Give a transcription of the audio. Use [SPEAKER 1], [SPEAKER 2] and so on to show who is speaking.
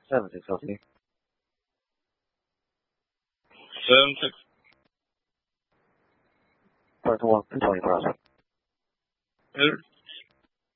[SPEAKER 1] 7-6 LT.
[SPEAKER 2] 7-6.
[SPEAKER 1] Part 1, 220 cross.
[SPEAKER 2] Later.